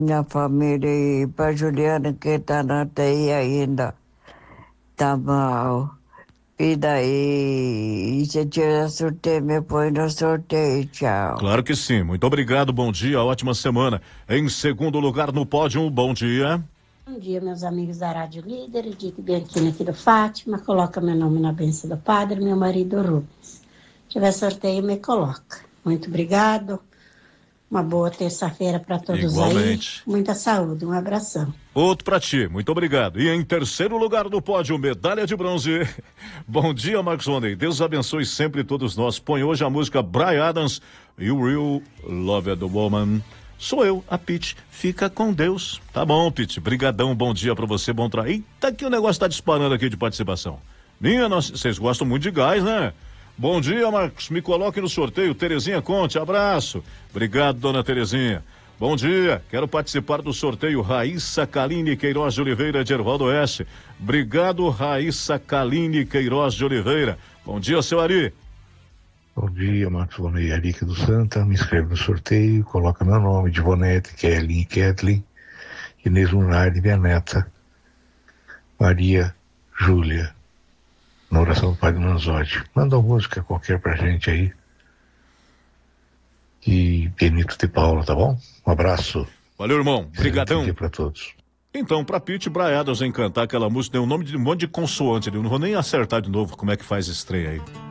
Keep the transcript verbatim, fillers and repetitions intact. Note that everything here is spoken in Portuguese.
minha família e pra Juliana que tá na T I ainda. Tá mal. E daí? E se tiver sorteio, me põe no sorteio, tchau. Claro que sim. Muito obrigado, bom dia, ótima semana. Em segundo lugar no pódio, bom dia. Bom dia, meus amigos da Rádio Líder, Edith Bianchini aqui do Fátima, coloca meu nome na bênção do Padre, meu marido Rubens. Se tiver sorteio, me coloca. Muito obrigado, uma boa terça-feira para todos. Igualmente. Aí, muita saúde, um abração. Outro pra ti, muito obrigado. E em terceiro lugar no pódio, medalha de bronze. Bom dia, Marcos Rony. Deus abençoe sempre todos nós. Põe hoje a música Bryan Adams, You Real Love the Woman. Sou eu, a Pete. Fica com Deus. Tá bom, Pete. Brigadão, bom dia pra você, bom trabalho. Eita, que o negócio tá disparando aqui de participação. Minha, vocês gostam muito de gás, né? Bom dia, Marcos. Me coloque no sorteio. Terezinha Conte, abraço. Obrigado, dona Terezinha. Bom dia, quero participar do sorteio Raíssa Kaline Queiroz de Oliveira de Ervaldo Oeste. Obrigado, Raíssa Kaline Queiroz de Oliveira. Bom dia, seu Ari. Bom dia, Marcos Lonei, Ari aqui do Santa, me inscreve no sorteio, coloca meu nome, Divonete, Kelly e Kathleen, Inês Lunardi, minha neta, Maria Júlia, na oração do Padre Manzotti. Manda uma música qualquer pra gente aí. E Benito de Paula, tá bom? Um abraço. Valeu, irmão. Obrigadão. Dia pra todos. Então, pra Pete Bryan Adams em cantar aquela música, tem um nome de um monte de consoante ali. Eu não vou nem acertar de novo como é que faz estreia aí.